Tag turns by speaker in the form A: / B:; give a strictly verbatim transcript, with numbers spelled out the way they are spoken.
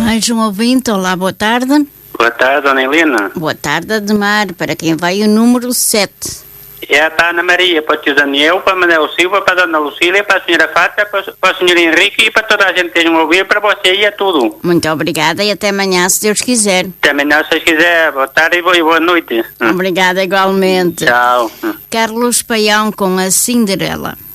A: Mais um ouvinte, olá, boa tarde.
B: Boa tarde, dona Helena.
A: Boa tarde, Ademar, para quem vai o número sete.
B: É para a Ana Maria, para o tio Daniel, para a Manuel Silva, para a dona Lucília, para a senhora Fata, para, para o senhor Henrique e para toda a gente que estejam a ouvir, para você e é tudo.
A: Muito obrigada e até amanhã, se Deus quiser.
B: Até amanhã, se quiser. Boa tarde e boa, e boa noite.
A: Obrigada igualmente.
B: Tchau.
A: Carlos Paião com a Cinderela.